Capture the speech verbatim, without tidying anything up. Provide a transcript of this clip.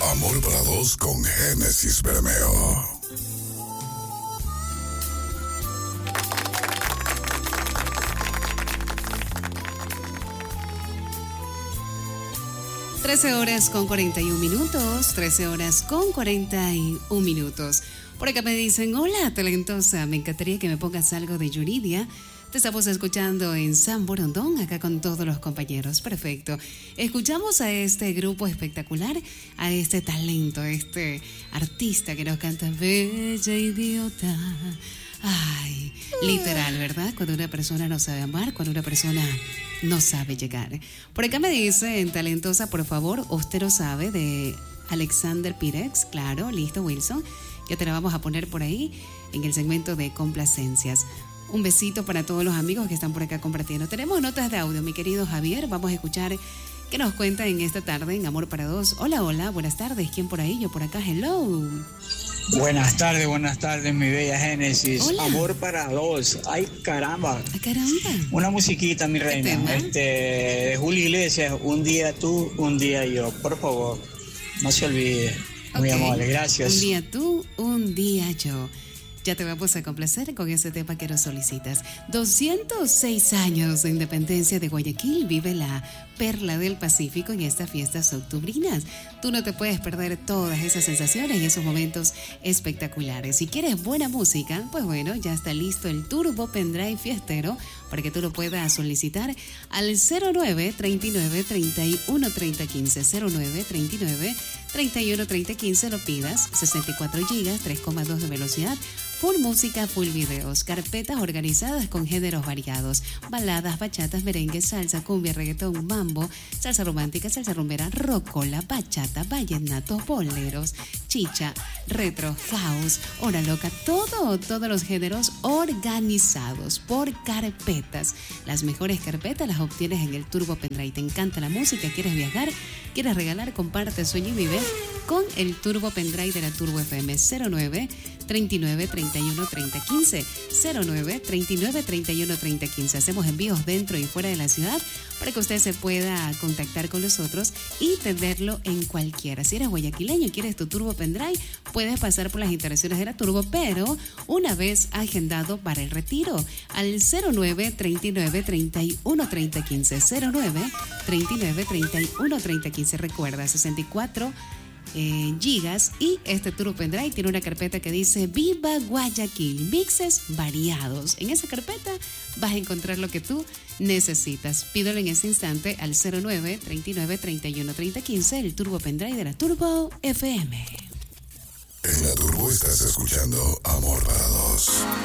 Amor para dos con Génesis Bermeo. trece horas con cuarenta y un minutos, trece horas con cuarenta y un minutos. Por acá me dicen, hola, talentosa, me encantaría que me pongas algo de Yuridia. Te estamos escuchando en San Borondón, acá con todos los compañeros. Perfecto. Escuchamos a este grupo espectacular, a este talento, a este artista que nos canta Bella Idiota. Ay, literal, ¿verdad? Cuando una persona no sabe amar, cuando una persona no sabe llegar. Por acá me dice, en talentosa, por favor, usted lo sabe, de Alexander Pirex. Claro, listo, Wilson. Ya te la vamos a poner por ahí en el segmento de complacencias. Un besito para todos los amigos que están por acá compartiendo. Tenemos notas de audio, mi querido Javier. Vamos a escuchar qué nos cuenta en esta tarde en Amor para Dos. Hola, hola, buenas tardes. ¿Quién por ahí? Yo por acá, hello. Buenas tardes, buenas tardes, mi bella Génesis. Hola. Amor para dos. Ay, caramba. Ay, caramba. Una musiquita, mi reina. tema? Este, de Julio Iglesias, un día tú, un día yo. Por favor, no se olvide. Muy Ok. amable, gracias. Un día tú, un día yo. Ya te vamos a complacer con ese tema que nos solicitas. doscientos seis años de independencia de Guayaquil. Vive la perla del Pacífico en estas fiestas octubrinas. Tú no te puedes perder todas esas sensaciones y esos momentos espectaculares. Si quieres buena música, pues bueno, ya está listo el Turbo Pendrive Fiestero para que tú lo puedas solicitar al cero nueve, treinta y nueve, treinta y uno, treinta, quince. cero nueve, treinta y nueve, treinta y uno, treinta, quince. Lo pidas, sesenta y cuatro gigas, tres coma dos de velocidad. Full música, full videos, carpetas organizadas con géneros variados, baladas, bachatas, merengue, salsa, cumbia, reggaetón, mambo, salsa romántica, salsa rumbera, rocola, bachata, vallenatos, boleros, chicha, retro, house, hora loca, todo, todos los géneros organizados por carpetas. Las mejores carpetas las obtienes en el Turbo Pendrive. ¿Te encanta la música? ¿Quieres viajar? ¿Quieres regalar? Comparte, sueña y vive con el Turbo Pendrive de la Turbo F M. Cero nueve, treinta y nueve, treinta y uno, treinta, quince. cero nueve, treinta y nueve, treinta y uno, treinta, quince. Hacemos envíos dentro y fuera de la ciudad para que usted se pueda contactar con nosotros y tenerlo en cualquiera. Si eres guayaquileño y quieres tu Turbo Pendrive, puedes pasar por las instalaciones de la Turbo, pero una vez agendado para el retiro al cero nueve, treinta y nueve, treinta y uno, treinta, quince. cero nueve, treinta y nueve, treinta y uno, treinta, quince. Recuerda, sesenta y cuatro Eh, gigas, y este Turbo Pendrive tiene una carpeta que dice Viva Guayaquil, mixes variados. En esa carpeta vas a encontrar lo que tú necesitas. Pídelo en este instante al cero nueve, treinta y nueve, treinta y uno, treinta, quince, el Turbo Pendrive de la Turbo F M. En la Turbo estás escuchando Amor para dos.